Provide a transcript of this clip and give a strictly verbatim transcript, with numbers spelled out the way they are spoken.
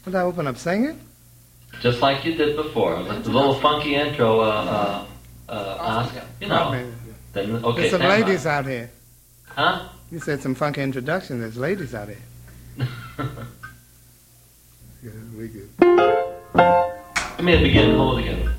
Would I open up singing? Just like you did before. Like the little funky intro, uh, uh, uh, Oscar. You know. Okay. Then, okay, There's some stand ladies by. out here. Huh? You said some funky introduction. There's ladies out here. Good, we good. Let me begin. Hold it together.